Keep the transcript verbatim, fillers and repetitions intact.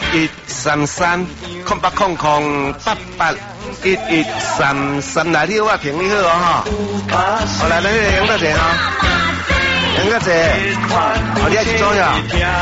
一三三空八空空八八一一三三来，你我评你好哦哈。好来，咱用多少钱啊？用多少？哦，你爱几种呀？